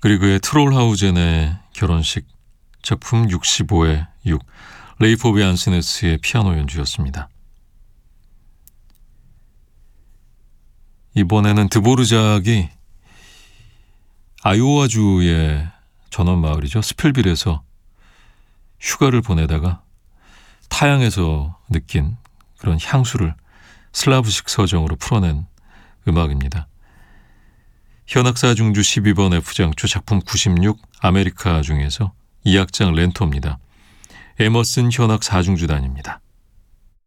그리그의 트롤하우젠의 결혼식 작품 65의 6 레이포비 안스네스의 피아노 연주였습니다. 이번에는 드보르작이 아이오와주의 전원 마을이죠. 스펠빌에서 휴가를 보내다가 타향에서 느낀 그런 향수를 슬라브식 서정으로 풀어낸 음악입니다. 현악사중주 12번 F장조 작품 96 아메리카 중에서 2악장 렌토입니다. 에머슨 현악 4중주단입니다.